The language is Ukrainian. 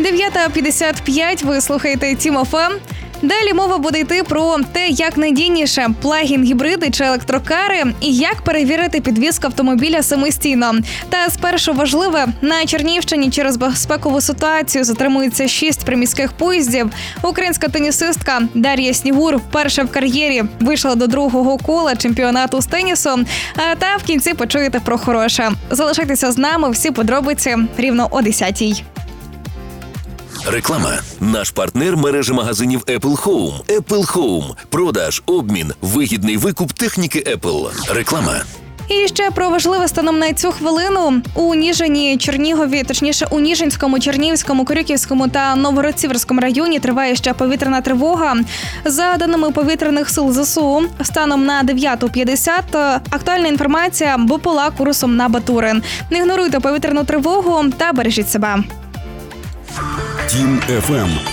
9:55, ви слухаєте Тім ФМ. Далі мова буде йти про те, як надійніше – плагін-гібриди чи електрокари і як перевірити підвізку автомобіля самостійно. Та спершу важливе, на Чернігівщині через безпекову ситуацію затримується 6 приміських поїздів. Українська тенісистка Дар'я Снігур вперше в кар'єрі вийшла до другого кола чемпіонату з тенісу. Та в кінці почуєте про хороше. Залишайтеся з нами, всі подробиці рівно о 10:00. Реклама. Наш партнер – мережа магазинів Apple Home. Apple Home. Продаж, обмін, вигідний викуп техніки Apple. Реклама. І ще про важливе станом на цю хвилину. У Ніжині, Чернігові, точніше у Ніжинському, Чернігівському, Корюківському та Новгород-Сіверському районі триває ще повітряна тривога. За даними повітряних сил ЗСУ, станом на 9:50 актуальна інформація – БПЛА курсом на Батурин. Не ігноруйте повітряну тривогу та бережіть себе. Тім ФМ.